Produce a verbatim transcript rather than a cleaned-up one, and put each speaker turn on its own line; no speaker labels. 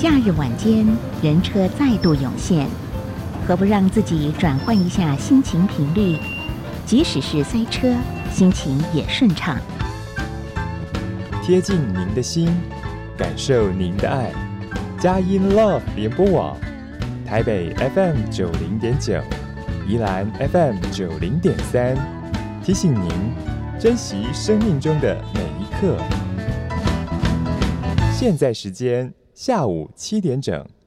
假日晚间，人车再度涌现，何不让自己转换一下心情频率？即使是塞车，心情也顺畅。
贴近您的心，感受您的爱。佳音 Love 联播网，台北 F M 九零点九，宜兰 F M 九零点三，提醒您珍惜生命中的每一刻。现在时间下午七点整。